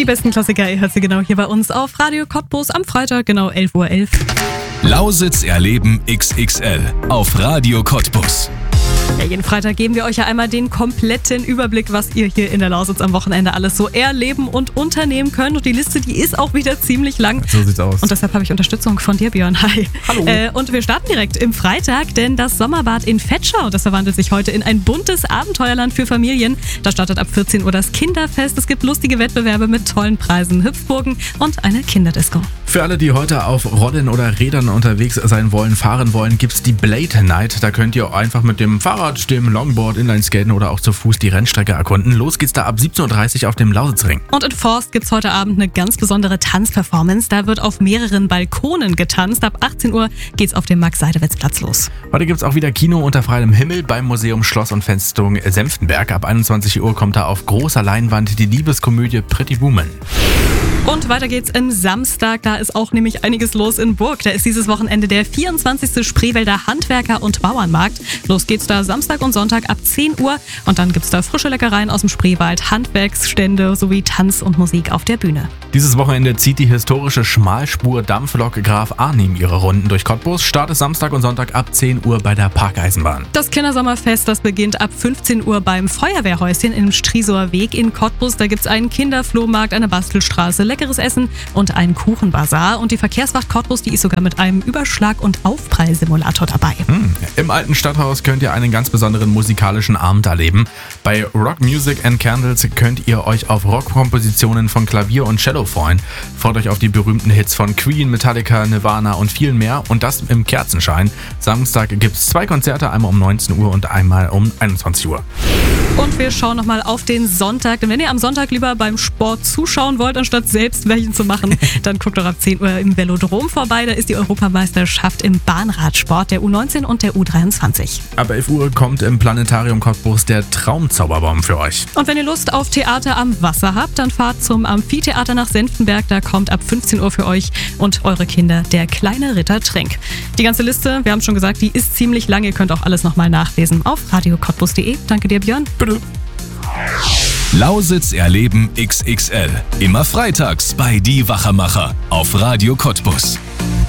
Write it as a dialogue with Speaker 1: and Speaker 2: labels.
Speaker 1: Die besten Klassiker, ihr hört sie genau hier bei uns auf Radio Cottbus am Freitag, genau 11:11 Uhr.
Speaker 2: Lausitz erleben XXL auf Radio Cottbus.
Speaker 1: Ja, jeden Freitag geben wir euch ja einmal den kompletten Überblick, was ihr hier in der Lausitz am Wochenende alles so erleben und unternehmen könnt. Und die Liste, die ist auch wieder ziemlich lang.
Speaker 3: So sieht's aus.
Speaker 1: Und deshalb habe ich Unterstützung von dir, Björn. Hi.
Speaker 3: Hallo.
Speaker 1: Und wir starten direkt im Freitag, denn das Sommerbad in Vetschau, das verwandelt sich heute in ein buntes Abenteuerland für Familien. Da startet ab 14 Uhr das Kinderfest. Es gibt lustige Wettbewerbe mit tollen Preisen, Hüpfburgen und eine Kinderdisco.
Speaker 3: Für alle, die heute auf Rollen oder Rädern unterwegs sein wollen, fahren wollen, gibt's die Blade Night. Da könnt ihr einfach mit dem Fahrrad, dem Longboard, Inlineskaten oder auch zu Fuß die Rennstrecke erkunden. Los geht's da ab 17:30 Uhr auf dem Lausitzring.
Speaker 1: Und in Forst gibt's heute Abend eine ganz besondere Tanzperformance. Da wird auf mehreren Balkonen getanzt. Ab 18 Uhr geht's auf dem Max-Seidewitz-Platz los.
Speaker 3: Heute gibt's auch wieder Kino unter freiem Himmel beim Museum Schloss und Festung Senftenberg. Ab 21 Uhr kommt da auf großer Leinwand die Liebeskomödie Pretty Woman.
Speaker 1: Und weiter geht's am Samstag, da ist auch nämlich einiges los in Burg. Da ist dieses Wochenende der 24. Spreewälder Handwerker- und Bauernmarkt. Los geht's da Samstag und Sonntag ab 10 Uhr und dann gibt's da frische Leckereien aus dem Spreewald, Handwerksstände sowie Tanz und Musik auf der Bühne.
Speaker 3: Dieses Wochenende zieht die historische Schmalspur-Dampflok Graf Arnim ihre Runden durch Cottbus. Start ist Samstag und Sonntag ab 10 Uhr bei der Parkeisenbahn.
Speaker 1: Das Kindersommerfest, das beginnt ab 15 Uhr beim Feuerwehrhäuschen im Striesower Weg in Cottbus. Da gibt's einen Kinderflohmarkt, eine Bastelstraße, leckeres Essen und einen Kuchenbazar. Und die Verkehrswacht Cottbus, die ist sogar mit einem Überschlag- und Aufprallsimulator dabei.
Speaker 3: Im alten Stadthaus könnt ihr einen ganz besonderen musikalischen Abend erleben. Bei Rock Music and Candles könnt ihr euch auf Rockkompositionen von Klavier und Cello freuen. Freut euch auf die berühmten Hits von Queen, Metallica, Nirvana und vielen mehr. Und das im Kerzenschein. Samstag gibt's 2 Konzerte, einmal um 19 Uhr und einmal um 21 Uhr.
Speaker 1: Und wir schauen nochmal auf den Sonntag. Denn wenn ihr am Sonntag lieber beim Sport zuschauen wollt, anstatt selbst welchen zu machen, dann guckt doch ab 10 Uhr im Velodrom vorbei. Da ist die Europameisterschaft im Bahnradsport der U19 und der U23.
Speaker 3: Ab 11 Uhr kommt im Planetarium Cottbus der Traumzauberbaum für euch.
Speaker 1: Und wenn ihr Lust auf Theater am Wasser habt, dann fahrt zum Amphitheater nach Senftenberg. Da kommt ab 15 Uhr für euch und eure Kinder der kleine Ritter Trenk. Die ganze Liste, wir haben schon gesagt, die ist ziemlich lang. Ihr könnt auch alles nochmal nachlesen auf radiocottbus.de. Danke dir, Björn.
Speaker 3: Bitte.
Speaker 2: Lausitz erleben XXL. Immer freitags bei Die Wachemacher auf Radio Cottbus.